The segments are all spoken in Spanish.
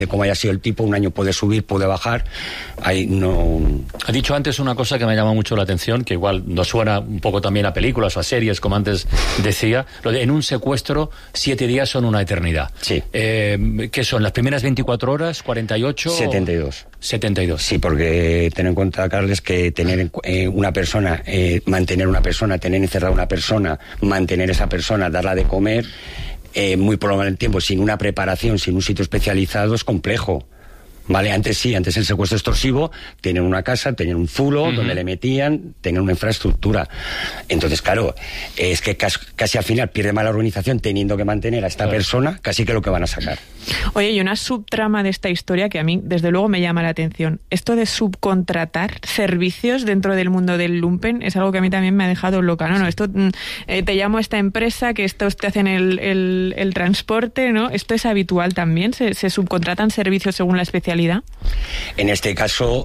de cómo haya sido el tipo, un año puede subir, puede bajar, ahí no... Ha dicho antes una cosa que me ha llamado mucho la atención, que igual nos suena un poco también a películas o a series, como antes decía, lo de en un secuestro 7 días son una eternidad. Sí. ¿Qué son? ¿Las primeras 24 horas? ¿48? 72. 72. Sí, porque ten en cuenta, Carles, que tener una persona, mantener una persona, tener encerrada una persona, mantener esa persona, darla de comer... muy prolongado en el tiempo, sin una preparación, sin un sitio especializado, es complejo. Vale, antes el secuestro extorsivo, tenían una casa, tenían un zulo donde le metían, tenían una infraestructura. Entonces, claro, es que casi al final pierde más la organización teniendo que mantener a esta persona, casi que lo que van a sacar. Oye, y una subtrama de esta historia que a mí, desde luego, me llama la atención. Esto de subcontratar servicios dentro del mundo del lumpen es algo que a mí también me ha dejado loca, ¿no? Esto, te llamo a esta empresa, que estos te hacen el transporte, ¿no? ¿Esto es habitual también? ¿Se subcontratan servicios según la especialidad? En este caso,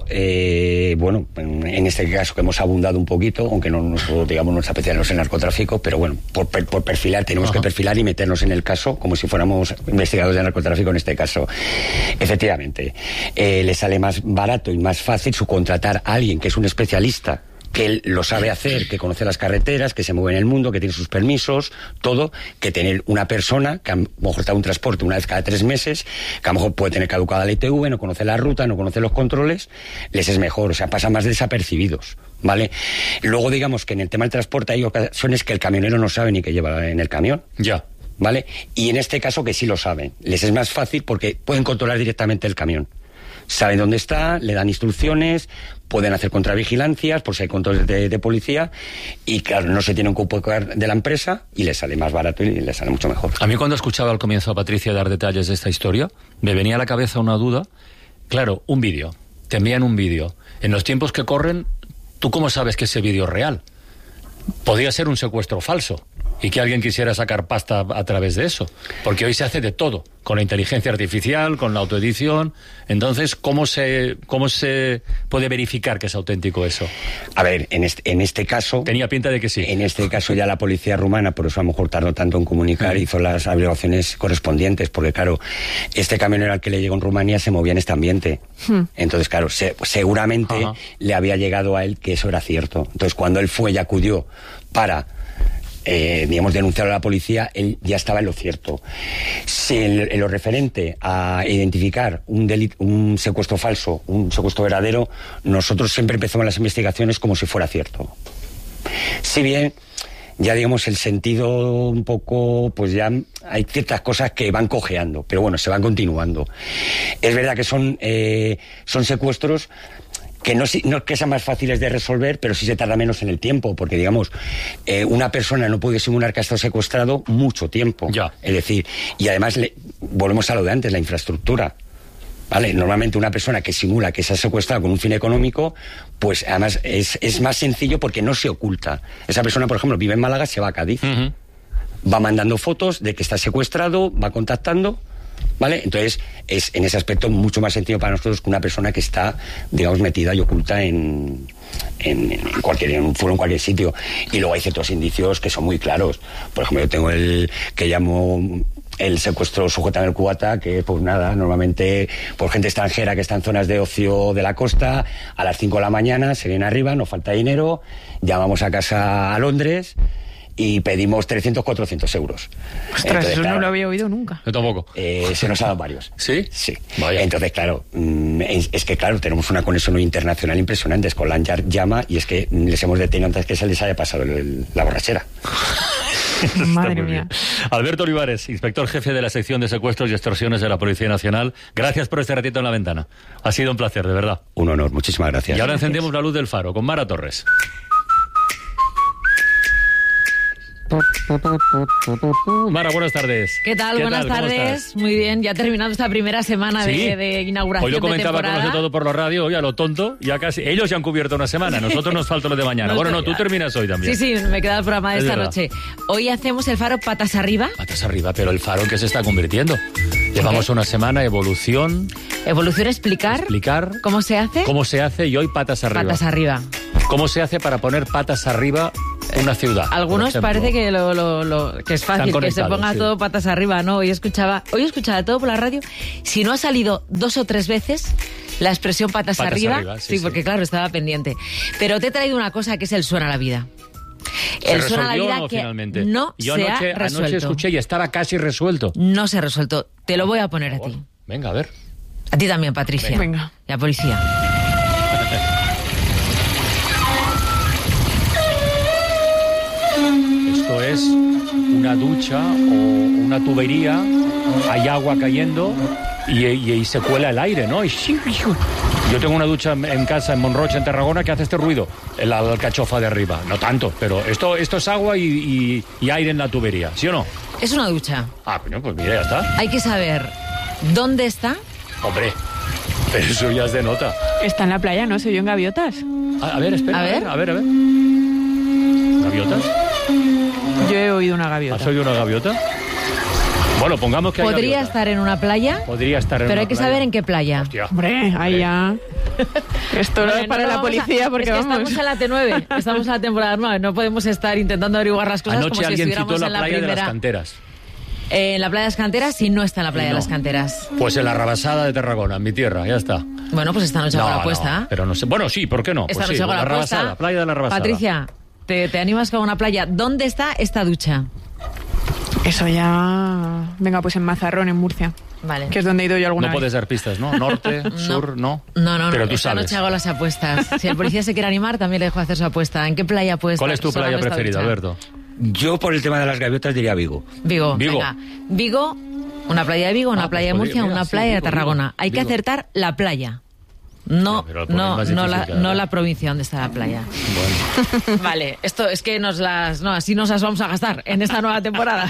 en este caso que hemos abundado un poquito, aunque no digamos nuestra especialidad no es el narcotráfico, pero bueno, por perfilar, tenemos que perfilar y meternos en el caso como si fuéramos investigadores de narcotráfico en este caso. Efectivamente, le sale más barato y más fácil subcontratar a alguien que es un especialista, que él lo sabe hacer, que conoce las carreteras, que se mueve en el mundo, que tiene sus permisos, todo, que tener una persona que a lo mejor está un transporte una vez cada 3 meses, que a lo mejor puede tener caducada la ITV, no conoce la ruta, no conoce los controles, les es mejor, o sea, pasa más desapercibidos, ¿vale? Luego, digamos que en el tema del transporte hay ocasiones que el camionero no sabe ni qué lleva en el camión. Ya. ¿Vale? Y en este caso que sí lo saben, les es más fácil porque pueden controlar directamente el camión. Saben dónde está, le dan instrucciones, pueden hacer contravigilancias por si hay controles de policía y claro, no se tienen que ocupar de la empresa y les sale más barato y les sale mucho mejor. A mí cuando escuchaba al comienzo a Patricia dar detalles de esta historia, me venía a la cabeza una duda. Claro, un vídeo, te envían un vídeo. En los tiempos que corren, ¿tú cómo sabes que ese vídeo es real? Podría ser un secuestro falso y que alguien quisiera sacar pasta a través de eso, porque hoy se hace de todo, con la inteligencia artificial, con la autoedición. Entonces, ¿cómo se puede verificar que es auténtico eso? A ver, en este caso... Tenía pinta de que sí. En este caso ya la policía rumana, por eso a lo mejor tardó tanto en comunicar, hizo las averiguaciones correspondientes, porque claro, este camionero al que le llegó en Rumanía se movía en este ambiente. Entonces, claro, seguramente le había llegado a él que eso era cierto. Entonces, cuando él fue y acudió para... denunciar a la policía, él ya estaba en lo cierto. Si en lo referente a identificar un secuestro falso, un secuestro verdadero, nosotros siempre empezamos las investigaciones como si fuera cierto. Si bien, ya digamos, el sentido un poco, pues ya hay ciertas cosas que van cojeando, pero bueno, se van continuando. Es verdad que son secuestros que no que sean más fáciles de resolver, pero sí se tarda menos en el tiempo, porque digamos, una persona no puede simular que ha estado secuestrado mucho tiempo. Ya. Es decir, y además volvemos a lo de antes, la infraestructura. ¿Vale? Normalmente una persona que simula que se ha secuestrado con un fin económico, pues además es más sencillo porque no se oculta. Esa persona, por ejemplo, vive en Málaga, se va a Cádiz, va mandando fotos de que está secuestrado, va contactando, ¿vale? Entonces es en ese aspecto mucho más sencillo para nosotros que una persona que está, digamos, metida y oculta en un foro, en cualquier sitio. Y luego hay ciertos indicios que son muy claros. Por ejemplo, yo tengo el que llamo el secuestro sujeta en el cubata, que pues nada, normalmente por gente extranjera que está en zonas de ocio de la costa, a las 5 de la mañana se viene arriba, nos falta dinero, llamamos a casa a Londres y pedimos 300, 400 euros. Ostras, entonces, eso claro, no lo había oído nunca. Yo tampoco. Se nos han dado varios. ¿Sí? Sí. Vaya. Entonces, claro, es que claro, tenemos una conexión internacional impresionante. Scotland Yard llama y es que les hemos detenido antes que se les haya pasado la borrachera. Madre mía. Alberto Olivares, inspector jefe de la sección de secuestros y extorsiones de la Policía Nacional. Gracias por este ratito en La Ventana. Ha sido un placer, de verdad. Un honor, muchísimas gracias. Y ahora encendemos la luz del faro con Mara Torres. Mara, buenas tardes. ¿Qué tal? Buenas tardes. Muy bien, ya terminando esta primera semana de inauguración. Hoy lo comentaba de con los de Todo por la Radio, hoy a lo tonto, ya casi. Ellos ya han cubierto una semana, nosotros nos falta lo de mañana. Bueno, no, tú terminas hoy también. Sí, me queda el programa de esta noche. Hoy hacemos el faro patas arriba. Patas arriba, pero el faro ¿en qué se está convirtiendo? Llevamos una semana, evolución. Evolución, explicar. ¿Cómo se hace? ¿Cómo se hace? Y hoy patas arriba. Patas arriba. ¿Cómo se hace para poner patas arriba una ciudad? Algunos parece que que es fácil, que se ponga todo patas arriba, ¿no? Hoy escuchaba todo por la radio. Si no ha salido 2 o 3 veces la expresión patas arriba, sí, porque claro, estaba pendiente. Pero te he traído una cosa que es el suena a la vida. El suena a la vida que finalmente no se ha resuelto. Anoche escuché y estaba casi resuelto. No se ha resuelto. Te lo voy a poner a ti. Venga, a ver. A ti también, Patricia. Venga. La policía. Esto es una ducha o una tubería, hay agua cayendo y se cuela el aire, ¿no? Yo tengo una ducha en casa en Monrocha, en Tarragona, que hace este ruido, la alcachofa de arriba. No tanto, pero esto es agua y aire en la tubería, ¿sí o no? Es una ducha. Ah, pues mira, ya está. Hay que saber dónde está. Hombre, pero eso ya es de nota. Está en la playa, ¿no? Se vio en gaviotas. A ver, espera. A ver. ¿Gaviotas? Yo he oído una gaviota. ¿Has oído una gaviota? Bueno, pongamos que hay Podría estar en una playa. Podría estar en pero una hay que playa. Saber en qué playa. Hostia. Hombre, ahí ya. Esto no es para la policía porque es que vamos. estamos en la T9, estamos en la temporada 9, no podemos estar intentando averiguar las cosas. Anoche como si alguien estuviéramos citó en la playa primera. de las Canteras. En la playa de las Canteras y no está en la playa de las Canteras. Pues en la Rabasada de Tarragona, en mi tierra, ya está. Bueno, pues esta noche hago la apuesta. No, pero no sé. Bueno, sí, ¿por qué no? Esta Pues noche sí, hago la Rabasada, apuesta. playa de la Rabasada. Patricia, ¿te animas con una playa? ¿Dónde está esta ducha? Eso ya... Venga, pues en Mazarrón, en Murcia. Vale. Que es donde he ido yo alguna No vez. puedes dar pistas, ¿no? Norte, sur, no. No. Pero tú esta sabes. noche hago las apuestas. Si el policía se quiere animar, también le dejo hacer su apuesta. ¿En qué playa puedes ¿Cuál es estar tu playa sonando esta preferida, ducha? Alberto? Yo, por el tema de las gaviotas, diría Vigo. Vigo. Vigo. Vigo, una playa de Vigo, una playa de pues Murcia, mira, una sí, playa de Vigo, Tarragona. Vigo, Hay que Vigo. acertar la playa. No, pero el problema es difícil, no la provincia donde está la playa. Bueno. Vale, esto es que así nos las vamos a gastar en esta nueva temporada.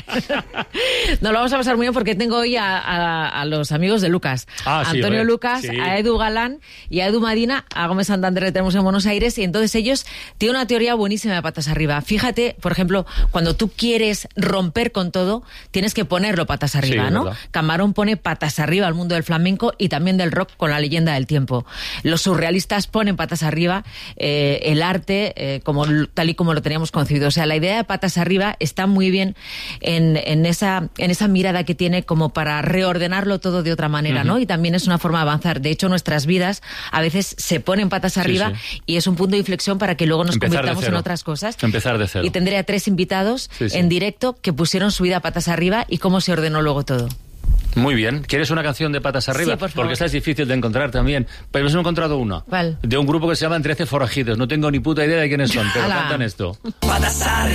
Nos lo vamos a pasar muy bien porque tengo hoy a los amigos de Lucas. Ah, a sí, Antonio Lucas, sí. a Edu Galán y a Edu Madina, a Gómez Santander que tenemos en Buenos Aires, y entonces ellos tienen una teoría buenísima de patas arriba. Fíjate, por ejemplo, cuando tú quieres romper con todo, tienes que ponerlo patas arriba, Sí, ¿no? verdad. Camarón pone patas arriba al mundo del flamenco y también del rock con La leyenda del tiempo. Los surrealistas ponen patas arriba el arte tal y como lo teníamos concebido. O sea, la idea de patas arriba está muy bien en esa mirada que tiene como para reordenarlo todo de otra manera, ¿no? Y también es una forma de avanzar. De hecho, nuestras vidas a veces se ponen patas arriba y es un punto de inflexión para que luego nos convirtamos en otras cosas. Empezar de cero. Y tendré a 3 invitados en directo que pusieron su vida patas arriba y cómo se ordenó luego todo. Muy bien. ¿Quieres una canción de patas arriba? Sí, por favor. Porque esta es difícil de encontrar también. Pero he encontrado una. ¿Cuál? De un grupo que se llama 13 Forajidos. No tengo ni puta idea de quiénes son, pero ¡Hala! cantan esto. Patas arriba.